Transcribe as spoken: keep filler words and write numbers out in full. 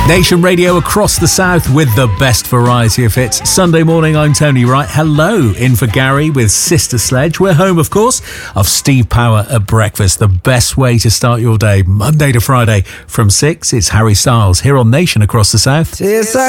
Nation Radio across the south with the best variety of hits. Sunday morning, I'm Tony Wright. Hello, in for Gary with Sister Sledge. We're home, of course, of Steve Power at breakfast. The best way to start your day, Monday to Friday from six. It's Harry Styles here on Nation across the south. Yes,